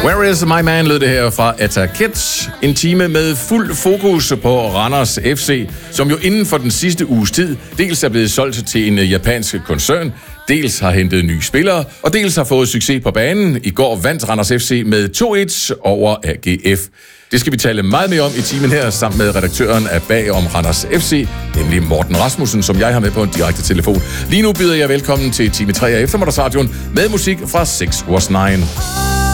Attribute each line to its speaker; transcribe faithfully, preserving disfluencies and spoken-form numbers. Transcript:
Speaker 1: Where is my man, lød det her fra Attaket. En time med fuld fokus på Randers F C, som jo inden for den sidste uges tid dels er blevet solgt til en japansk koncern, dels har hentet nye spillere, og dels har fået succes på banen. I går vandt Randers F C med to et over A G F. Det skal vi tale meget mere om i timen her, sammen med redaktøren af bag om Randers F C, nemlig Morten Rasmussen, som jeg har med på en direkte telefon. Lige nu byder jeg velkommen til time tre af Eftermiddagsradioen med musik fra seks Urs nine.